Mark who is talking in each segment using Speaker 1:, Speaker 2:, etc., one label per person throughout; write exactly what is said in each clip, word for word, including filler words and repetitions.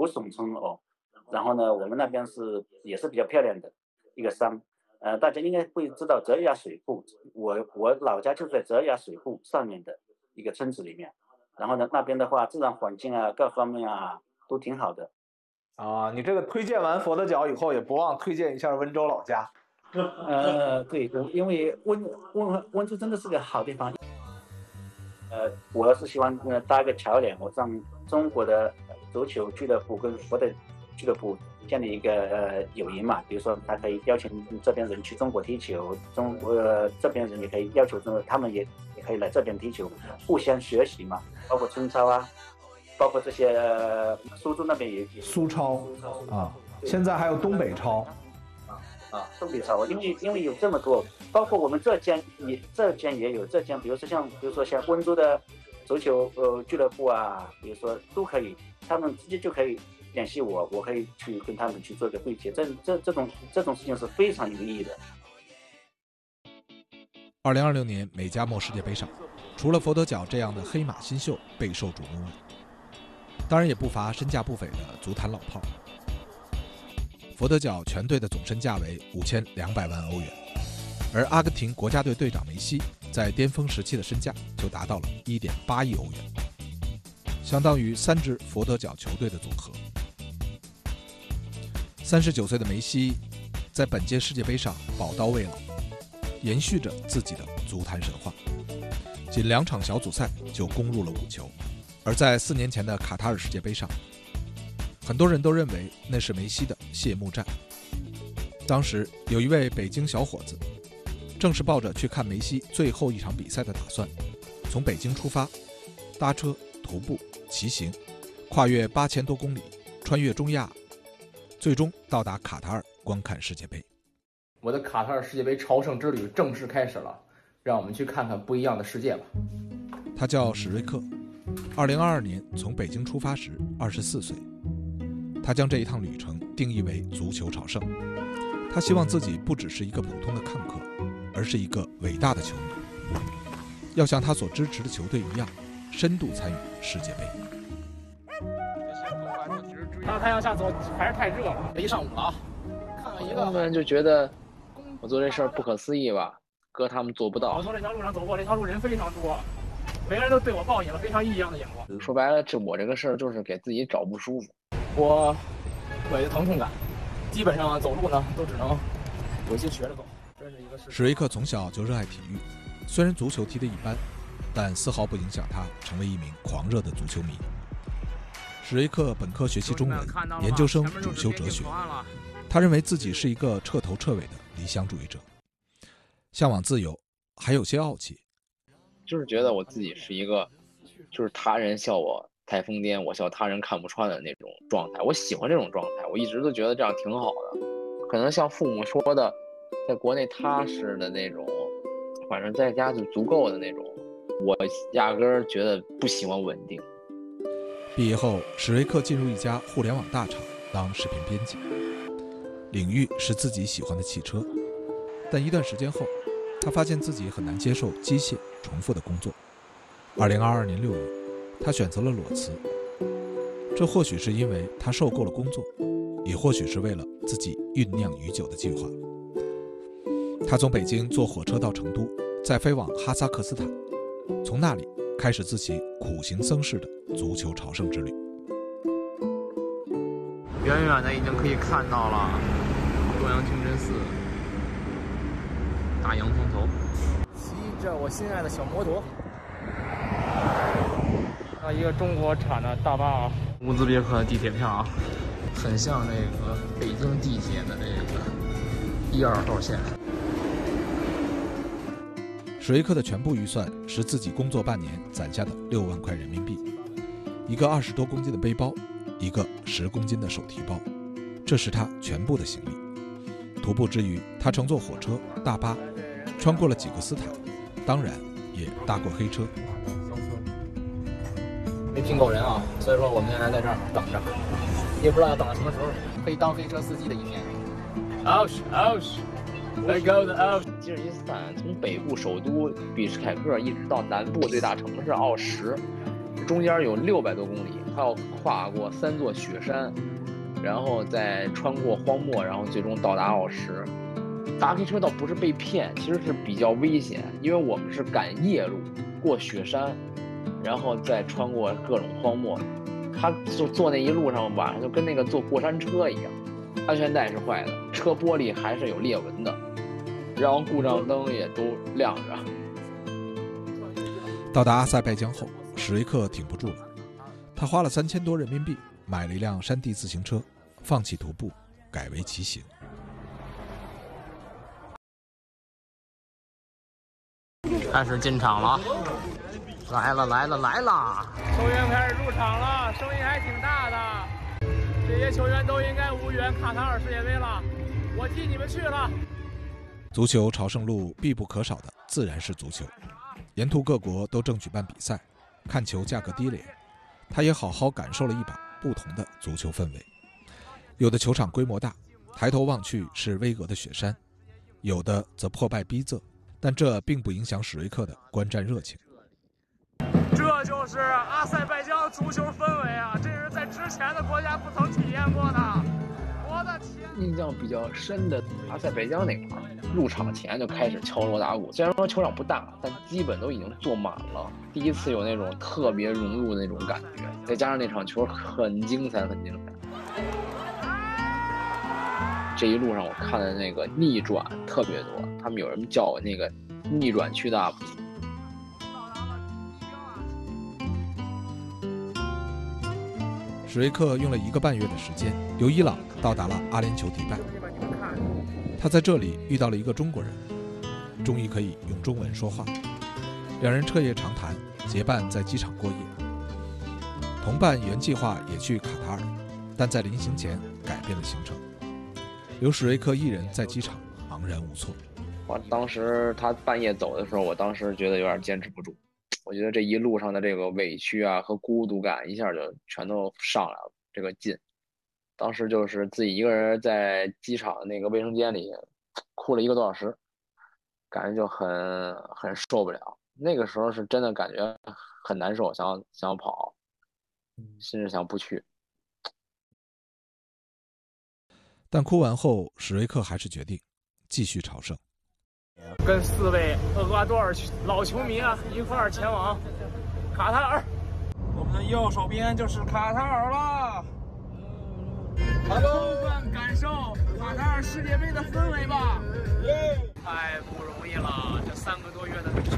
Speaker 1: 蒲松村哦，然后呢，我们那边是也是比较漂亮的一个山，呃，大家应该会知道泽崖水库，我我老家就在泽崖水库上面的一个村子里面，然后呢，那边的话，自然环境啊，各方面啊都挺好的。
Speaker 2: 啊，你这个推荐完佛得角以后，也不忘推荐一下温州老家。
Speaker 1: 呃，对，我因为温温温州真的是个好地方。呃，我是希望呃搭个桥梁，我让中国的足球俱乐部跟佛得俱乐部建立一个呃友谊嘛。比如说，他可以邀请这边人去中国踢球，中国、呃、这边人也可以要求中他们也也可以来这边踢球，互相学习嘛。包括中超啊，包括这些、呃、苏州那边也
Speaker 2: 苏超啊，现在还有东北超。
Speaker 1: 啊，东北超，因为因为有这么多，包括我们浙江也浙江也有浙江，比如说像比如说像温州的足球呃俱乐部啊，比如说都可以，他们直接就可以联系我，我可以去跟他们去做一个对接，这这这种这种事情是非常有意义的。
Speaker 3: 二零二六年美加墨世界杯上，除了佛得角这样的黑马新秀备受瞩目，当然也不乏身价不菲的足坛老炮。佛得角全队的总身价为五千两百万欧元，而阿根廷国家队队长梅西在巅峰时期的身价就达到了 一点八亿欧元，相当于三支佛得角球队的总和。三十九岁的梅西在本届世界杯上宝刀未老，延续着自己的足坛神话，仅两场小组赛就攻入了五球。而在四年前的卡塔尔世界杯上，很多人都认为那是梅西的谢幕战。当时有一位北京小伙子，正是抱着去看梅西最后一场比赛的打算，从北京出发，搭车、徒步、骑行，跨越八千多公里，穿越中亚，最终到达卡塔尔观看世界杯。
Speaker 4: 我的卡塔尔世界杯朝圣之旅正式开始了，让我们去看看不一样的世界吧。
Speaker 3: 他叫史瑞克，二零二二年从北京出发时二十四岁。他将这一趟旅程定义为足球朝圣，他希望自己不只是一个普通的看客，而是一个伟大的球迷，要像他所支持的球队一样，深度参与世界杯。
Speaker 4: 大太阳下走还是太热了，一上午了啊！看看一个，
Speaker 5: 他们就觉得我做这事儿不可思议吧，哥他们做不到。
Speaker 4: 我从这条路上走过，这条路人非常多，每个人都对我报以了非常异样的眼光。
Speaker 5: 说白了，这我这个事儿就是给自己找不舒服。
Speaker 4: 我腿的疼痛感，基本上走路呢都只能有些学着走。这是一个
Speaker 3: 史瑞克从小就热爱体育，虽然足球踢得一般，但丝毫不影响他成为一名狂热的足球迷。史瑞克本科学习中文，研究生主修哲学。他认为自己是一个彻头彻尾的理想主义者，向往自由，还有些傲气。
Speaker 5: 就是觉得我自己是一个，就是他人笑我太疯癫，我笑他人看不穿的那种状态。我喜欢这种状态，我一直都觉得这样挺好的。可能像父母说的，在国内踏实的那种，反正在家就足够的那种。我压根儿觉得不喜欢稳定。
Speaker 3: 毕业后，史瑞克进入一家互联网大厂当视频编辑，领域是自己喜欢的汽车。但一段时间后，他发现自己很难接受机械重复的工作。二零二二年六月，他选择了裸辞。这或许是因为他受够了工作，也或许是为了自己酝酿已久的计划。他从北京坐火车到成都，再飞往哈萨克斯坦，从那里开始自己苦行僧式的足球朝圣之旅。
Speaker 6: 远远的已经可以看到了洛阳清真寺大洋葱头，
Speaker 4: 骑着我心爱的小摩托，啊，一个中国产的大巴啊，
Speaker 6: 乌兹别克地铁票啊，很像这个北京地铁的这个一二号线。
Speaker 3: 史瑞克的全部预算是自己工作半年攒下的六万块人民币，一个二十多公斤的背包，一个十公斤的手提包，这是他全部的行李。徒步之余，他乘坐火车、大巴，穿过了几个斯坦，当然也搭过黑车。
Speaker 4: 没拼够人啊，所以说我们现在在这儿等着，也不知道要等到什么时候，可以当黑车司机的一天。奥什奥什 ，Let go the 奥什。
Speaker 5: 吉尔吉斯坦从北部首都比什凯克一直到南部最大城市奥什，中间有六百多公里， 他要跨过三座雪山，然后再穿过荒漠，然后最终到达奥什。搭黑车倒不是被骗，其实是比较危险，因为我们是赶夜路过雪山，然后再穿过各种荒漠。他就坐那一路上，晚上就跟那个坐过山车一样，安全带是坏的，车玻璃还是有裂纹的，然后故障灯也都亮着。
Speaker 3: 到达阿塞拜疆后，史瑞克挺不住了，他花了三千多人民币买了一辆山地自行车，放弃徒步，改为骑行。
Speaker 6: 开始进场了，来了来了来了！
Speaker 4: 球员开始入场了，声音还挺大的。这些球员都应该无缘卡塔尔世界杯了，我替你们去了。
Speaker 3: 足球朝圣路必不可少的自然是足球，沿途各国都正举办比赛，看球价格低廉，他也好好感受了一把不同的足球氛围。有的球场规模大，抬头望去是巍峨的雪山，有的则破败逼仄，但这并不影响史瑞克的观战热情。
Speaker 4: 这就是阿塞拜疆足球氛围啊！这是在之前的国家不曾体验过的。我的天！
Speaker 5: 印象比较深的阿塞拜疆那块儿，入场前就开始敲锣打鼓。虽然说球场不大，但基本都已经坐满了。第一次有那种特别融入的那种感觉，再加上那场球很精彩，很精彩。这一路上我看的那个逆转特别多，他们有人叫我那个逆转区的 U P。
Speaker 3: 史瑞克用了一个半月的时间，由伊朗到达了阿联酋迪拜。他在这里遇到了一个中国人，终于可以用中文说话。两人彻夜长谈，结伴在机场过夜。同伴原计划也去卡塔尔，但在临行前改变了行程，留史瑞克一人在机场茫然无措。
Speaker 5: 我当时他半夜走的时候，我当时觉得有点坚持不住。我觉得这一路上的这个委屈啊和孤独感一下就全都上来了，这个劲。当时就是自己一个人在机场那个卫生间里哭了一个多小时，感觉就很很受不了。那个时候是真的感觉很难受，想想跑，甚至想不去。
Speaker 3: 但哭完后，史瑞克还是决定继续朝圣。
Speaker 4: 跟四位厄瓜多尔老球迷啊一块儿前往卡塔尔。我们的右手边就是卡塔尔了。充分感受卡塔尔世界杯的氛围吧。太不容易了，这三个多月的旅程。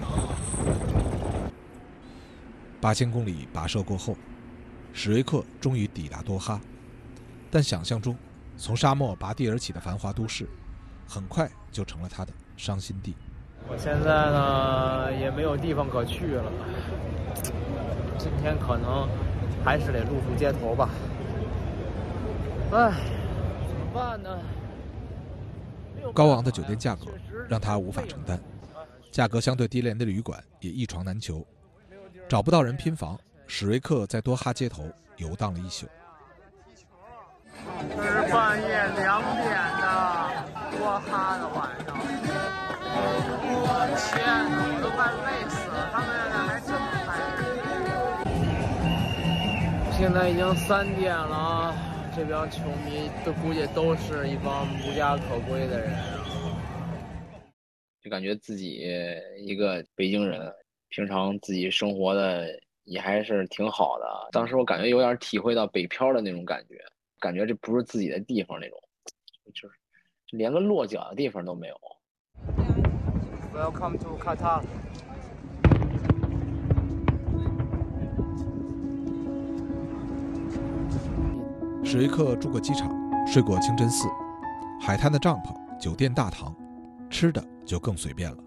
Speaker 3: 八千公里跋涉过后，史瑞克终于抵达多哈。但想象中从沙漠拔地而起的繁华都市，很快就成了他的伤心地。
Speaker 4: 我现在呢也没有地方可去了，今天可能还是得露宿街头吧。唉，怎么办呢？
Speaker 3: 高昂的酒店价格让他无法承担，价格相对低廉的旅馆也一床难求，找不到人拼房，史瑞克在多哈街头游荡了一宿。
Speaker 4: 这是半夜两点的多哈的晚上，我的天哪，我都快累死了，他们还这么嗨。现在已经三点了，这帮球迷都估计都是一帮无家可归的人啊。
Speaker 5: 就感觉自己一个北京人，平常自己生活的也还是挺好的。当时我感觉有点体会到北漂的那种感觉。感觉这不是自己的地方那种，就是连个落脚的地方都没有。
Speaker 4: Welcome to Qatar。
Speaker 3: 史瑞克住过机场，睡过清真寺，海滩的帐篷、酒店大堂，吃的就更随便了。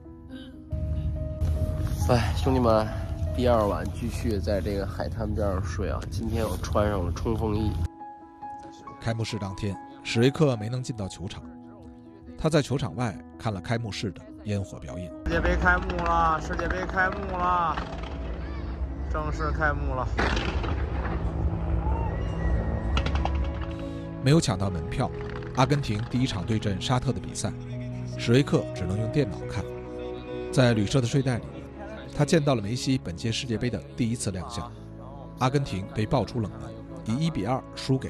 Speaker 7: 哎，兄弟们，第二晚继续在这个海滩边上睡啊！今天我穿上了冲锋衣。
Speaker 3: 开幕式当天，史瑞克没能进到球场，他在球场外看了开幕式的烟火表演。
Speaker 4: 世界杯开幕了，世界杯开幕了，正式开幕了。
Speaker 3: 没有抢到门票，阿根廷第一场对阵沙特的比赛，史瑞克只能用电脑看。在旅社的睡袋里，他见到了梅西本届世界杯的第一次亮相。 阿根廷被爆出冷门，以一比二输给